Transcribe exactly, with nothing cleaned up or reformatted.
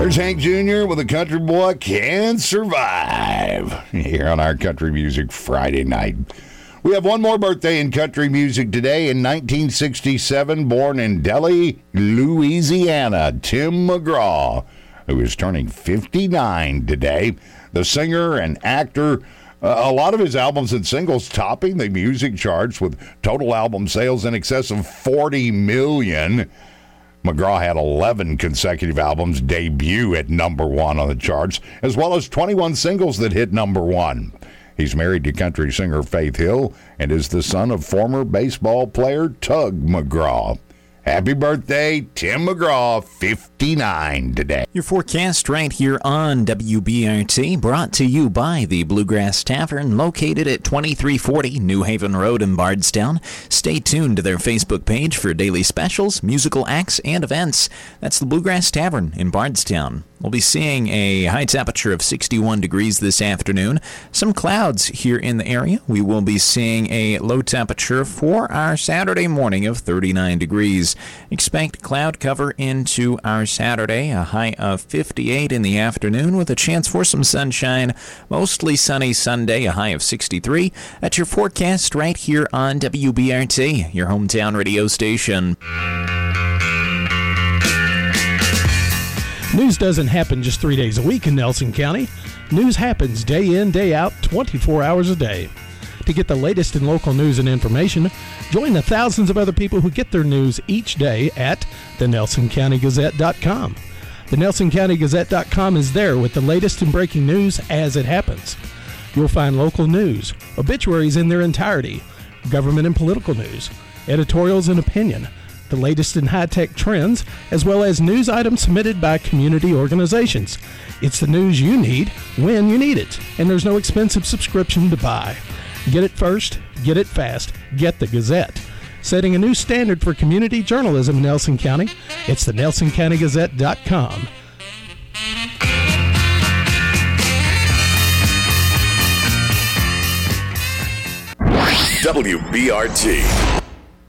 Here's Hank Junior with A Country Boy Can Survive here on our Country Music Friday night. We have one more birthday in country music today. In nineteen sixty-seven, born in Delhi, Louisiana, Tim McGraw, who is turning fifty-nine today. The singer and actor, uh, a lot of his albums and singles topping the music charts with total album sales in excess of forty million. McGraw had eleven consecutive albums debut at number one on the charts, as well as twenty-one singles that hit number one. He's married to country singer Faith Hill and is the son of former baseball player Tug McGraw. Happy birthday, Tim McGraw, fifty-nine today. Your forecast right here on W B R T, brought to you by the Bluegrass Tavern, located at twenty-three forty New Haven Road in Bardstown. Stay tuned to their Facebook page for daily specials, musical acts, and events. That's the Bluegrass Tavern in Bardstown. We'll be seeing a high temperature of sixty-one degrees this afternoon. Some clouds here in the area. We will be seeing a low temperature for our Saturday morning of thirty-nine degrees. Expect cloud cover into our Saturday, a high of fifty-eight in the afternoon with a chance for some sunshine. Mostly sunny Sunday, a high of sixty-three. That's your forecast right here on W B R T, your hometown radio station. News doesn't happen just three days a week in Nelson County. News happens day in, day out, twenty-four hours a day. To get the latest in local news and information, join the thousands of other people who get their news each day at the nelson county gazette dot com. The nelson county gazette dot com is there with the latest in breaking news as it happens. You'll find local news, obituaries in their entirety, government and political news, editorials and opinion, the latest in high-tech trends, as well as news items submitted by community organizations. It's the news you need when you need it, and there's no expensive subscription to buy. Get it first, get it fast, get the Gazette. Setting a new standard for community journalism in Nelson County, it's the nelson county gazette dot com. W B R T,